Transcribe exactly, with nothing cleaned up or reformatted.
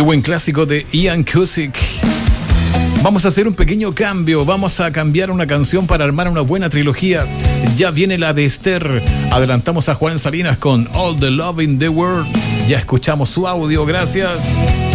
Qué buen clásico de Ian Cusick. Vamos a hacer un pequeño cambio. Vamos a cambiar una canción para armar una buena trilogía. Ya viene la de Esther. Adelantamos a Juan Salinas con All the Love in the World. Ya escuchamos su audio, gracias.